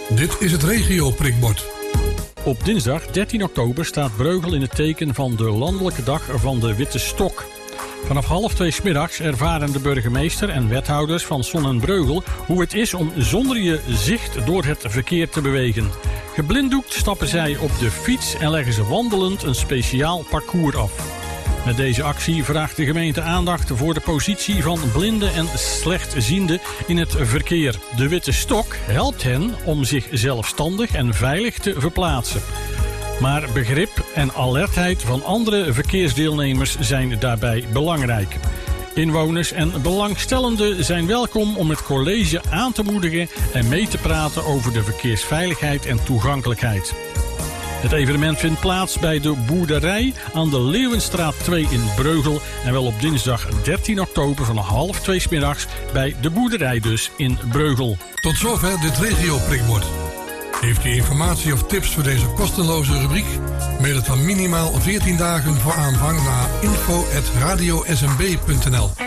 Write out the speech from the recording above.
Dit is het regio-prikbord. Op dinsdag 13 oktober staat Breugel in het teken van de landelijke dag van de witte stok. Vanaf 1:30 'middags ervaren de burgemeester en wethouders van Son en Breugel hoe het is om zonder je zicht door het verkeer te bewegen. Geblinddoekt stappen zij op de fiets en leggen ze wandelend een speciaal parcours af. Met deze actie vraagt de gemeente aandacht voor de positie van blinden en slechtzienden in het verkeer. De witte stok helpt hen om zich zelfstandig en veilig te verplaatsen. Maar begrip en alertheid van andere verkeersdeelnemers zijn daarbij belangrijk. Inwoners en belangstellenden zijn welkom om het college aan te moedigen en mee te praten over de verkeersveiligheid en toegankelijkheid. Het evenement vindt plaats bij de boerderij aan de Leeuwenstraat 2 in Breugel en wel op dinsdag 13 oktober van 1:30 's middags bij de boerderij dus in Breugel. Tot zover dit regio-prikbord. Heeft u informatie of tips voor deze kostenloze rubriek? Mail het van minimaal 14 dagen voor aanvang naar info@radiosmb.nl.